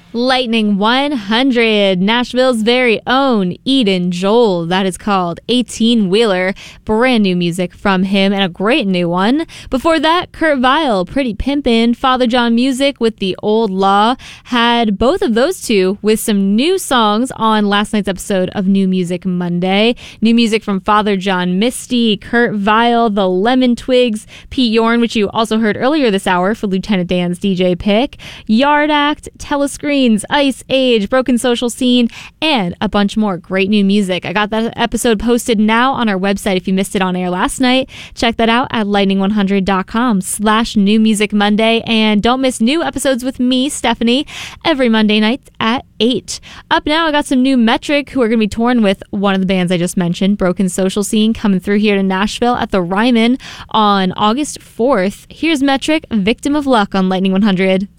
Lightning 100, Nashville's very own Eden Joel. That is called 18-Wheeler. Brand new music from him and a great new one. Before that, Kurt Vile, Pretty Pimpin'. Father John Music with The Old Law. Had both of those two with some new songs on last night's episode of New Music Monday. New music from Father John Misty, Kurt Vile, The Lemon Twigs, Pete Yorn, which you also heard earlier this hour for Lieutenant Dan's DJ pick, Yard Act, Telescreen, Ice Age, Broken Social Scene, and a bunch more great new music. I got that episode posted now on our website if you missed it on air last night. Check that out at lightning100.com/New Music Monday. And don't miss new episodes with me, Stephanie, every Monday night at 8. Up now, I got some new Metric, who are going to be touring with one of the bands I just mentioned, Broken Social Scene, coming through here to Nashville at the Ryman on August 4th. Here's Metric, Victim of Luck on Lightning 100.